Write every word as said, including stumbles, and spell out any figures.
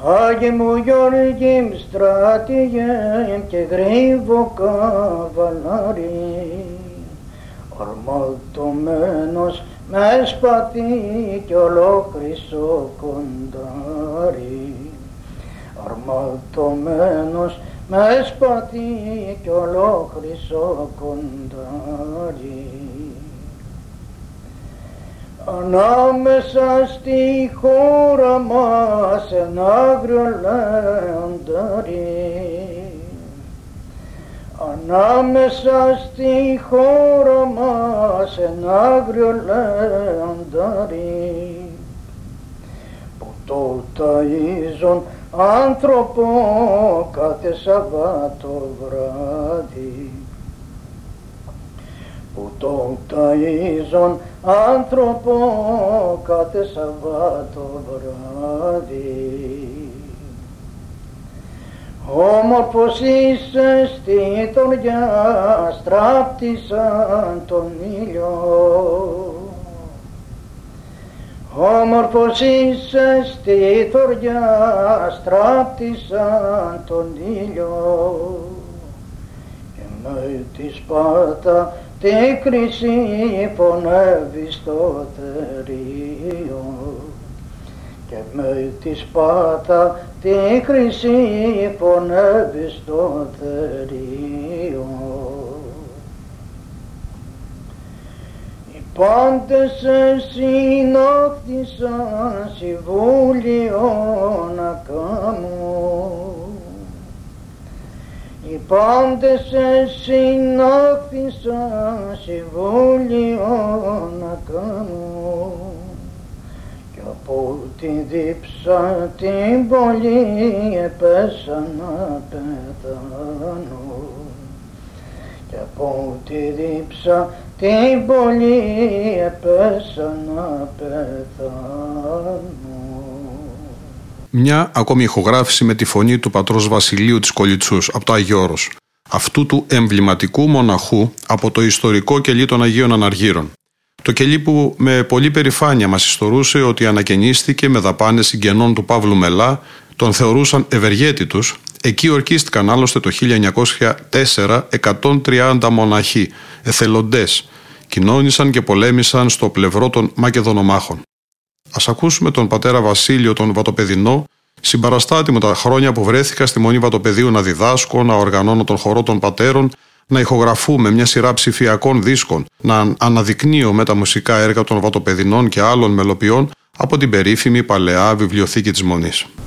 Άγιε μου Γιώργη στρατηγέ και γρήβο καβαλάρι, ορμαλτωμένος με σπαθί κι ολόχρυσο κοντάρι, ορμαλτωμένος με σπαθί κι ολόχρυσο κοντάρι. Ανάμεσα στη χώρα μας ένα άγριο λεοντάρι, ανάμεσα στη χώρα μας ένα άγριο λεοντάρι, που το ταΐζον άνθρωπο κάθε Σαββάτο βράδυ, που το ταΐζον άνθρωπο κάθε Σαββάτο βράδυ. Όμορφος είσαι στη τωριά, στράπτισαν τον ήλιο. Όμορφος είσαι στη τωριά, στράπτισαν τον ήλιο. Και με τη σπάτα τη κρίση πονεύει στο θερίο, και με τη σπάτα τη κρίση πονεύει στο θερίο. Οι πάντες σε συνόχθησαν συμβούλιο να κάνουν, οι πάντες σε συνόχθησαν συμβούλιο να κάνουν, κι από τη δίψα την πολύ επέσαν να πεθάνουν, κι από τη δίψα την πολύ επέσαν να πεθάνουν. Μια ακόμη ηχογράφηση με τη φωνή του πατρός Βασιλείου της Κολιτσούς από το Άγιο Όρος, αυτού του εμβληματικού μοναχού από το ιστορικό κελί των Αγίων Αναργύρων. Το κελί που με πολλή περηφάνεια μας ιστορούσε ότι ανακαινίστηκε με δαπάνες συγγενών του Παύλου Μελά, τον θεωρούσαν ευεργέτητους. Εκεί ορκίστηκαν άλλωστε το χίλια εννιακόσια τέσσερα εκατόν τριάντα μοναχοί, εθελοντές, κοινώνησαν και πολέμησαν στο πλευρό των Μακεδονομάχων. Ας ακούσουμε τον πατέρα Βασίλειο τον Βατοπεδινό, συμπαραστάτη μου τα χρόνια που βρέθηκα στη Μονή Βατοπεδίου να διδάσκω, να οργανώνω τον χορό των πατέρων, να ηχογραφούμε μια σειρά ψηφιακών δίσκων, να αναδεικνύω με τα μουσικά έργα των Βατοπεδινών και άλλων μελοποιών από την περίφημη παλαιά βιβλιοθήκη της Μονής.